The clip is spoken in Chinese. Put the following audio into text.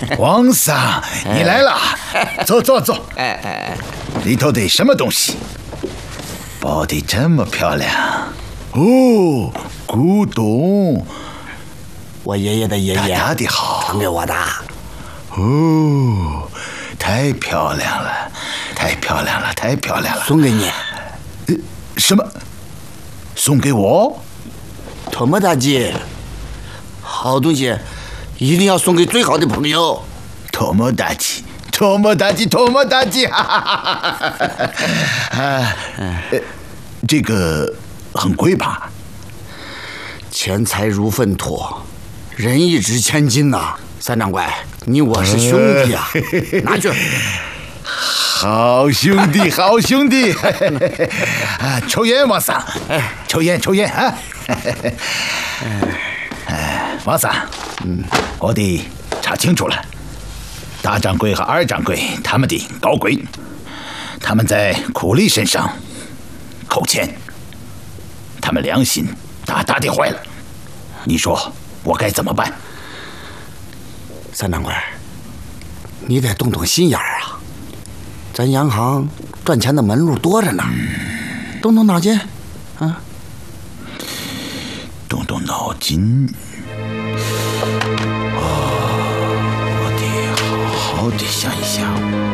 皇上，你来了，坐坐坐。里头的什么东西？包得这么漂亮？哦，古董。 我爷爷的爷爷打得好， 传给我的。 哦，太漂亮了，太漂亮了，太漂亮了！ 送给你。 什么？送给我？ 托莫大吉，好东西一定要送给最好的朋友。 托莫大吉，托莫大吉，托莫大吉！哈哈哈哈哈！这个很贵吧？ 钱财如粪土，人一值千金呐！三掌柜，你我是兄弟啊，拿去。 好兄弟，好兄弟！啊，抽烟，王桑，抽烟，抽烟啊！王桑，我得查清楚了，大掌柜和二掌柜他们的高贵，他们在苦力身上扣钱，他们良心大大的坏了，你说我该怎么办？ 三掌柜，你得动动心眼儿啊！咱洋行赚钱的门路多着呢，动动脑筋，啊！ 动动脑筋。我得好好的想一想。